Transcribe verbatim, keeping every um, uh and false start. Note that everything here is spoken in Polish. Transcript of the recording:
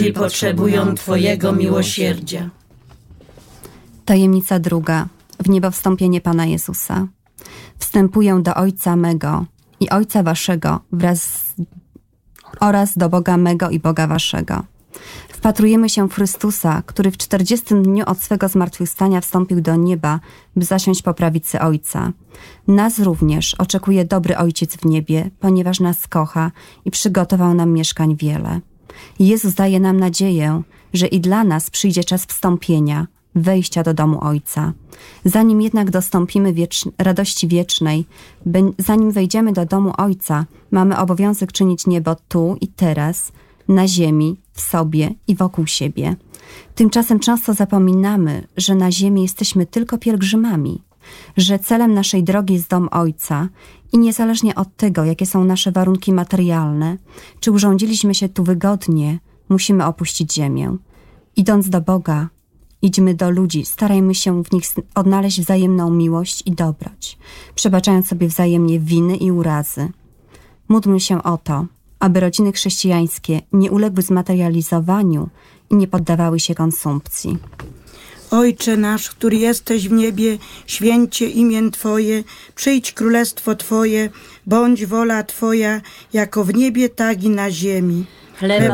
i potrzebują Twojego miłosierdzia. Tajemnica druga. W niebo wstąpienie Pana Jezusa. Wstępuję do Ojca mego i Ojca waszego wraz z, oraz do Boga mego i Boga waszego. Wpatrujemy się w Chrystusa, który w czterdziestym dniu od swego zmartwychwstania wstąpił do nieba, by zasiąść po prawicy Ojca. Nas również oczekuje dobry Ojciec w niebie, ponieważ nas kocha i przygotował nam mieszkań wiele. Jezus daje nam nadzieję, że i dla nas przyjdzie czas wstąpienia, wejścia do domu Ojca. Zanim jednak dostąpimy wiecz- radości wiecznej, by, zanim wejdziemy do domu Ojca, mamy obowiązek czynić niebo tu i teraz, na ziemi, w sobie i wokół siebie. Tymczasem często zapominamy, że na ziemi jesteśmy tylko pielgrzymami, że celem naszej drogi jest dom Ojca i niezależnie od tego, jakie są nasze warunki materialne, czy urządziliśmy się tu wygodnie, musimy opuścić ziemię. Idąc do Boga, idźmy do ludzi, starajmy się w nich odnaleźć wzajemną miłość i dobroć, przebaczając sobie wzajemnie winy i urazy. Módlmy się o to, aby rodziny chrześcijańskie nie uległy zmaterializowaniu i nie poddawały się konsumpcji. Ojcze nasz, który jesteś w niebie, święcie imię Twoje, przyjdź królestwo Twoje, bądź wola Twoja, jako w niebie, tak i na ziemi. Chleba